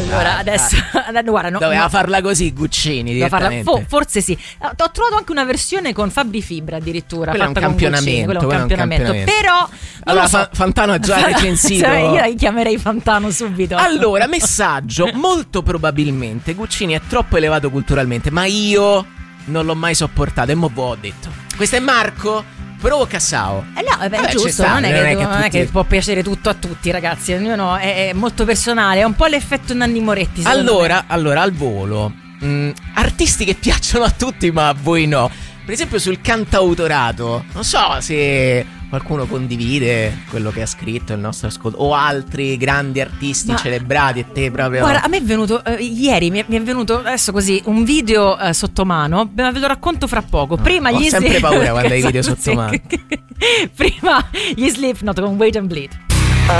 Allora, adesso guarda, doveva farla così Guccini direttamente. Forse sì. Ho trovato anche una versione con Fabi Fibra addirittura. Quello è un campionamento. Però allora Fantano ha già recensito. Io la chiamerei Fantano subito. Allora, messaggio: molto probabilmente Guccini è troppo elevato culturalmente, ma io non l'ho mai sopportato. E mo' ho detto: questo è Marco Provo Cassao. No, è giusto, non è che può piacere tutto a tutti, ragazzi. Ognuno è molto personale, è un po' l'effetto Nanni Moretti. Allora, al volo, artisti che piacciono a tutti, ma a voi no. Per esempio sul cantautorato, non so se qualcuno condivide quello che ha scritto il nostro ascolto, o altri grandi artisti celebrati, e te proprio. Guarda, a me è venuto ieri, mi è venuto adesso così un video sotto mano, ve lo racconto fra poco. Prima ho gli sempre paura quando hai i video sotto mano. Prima gli Slipknot con Wait and Bleed.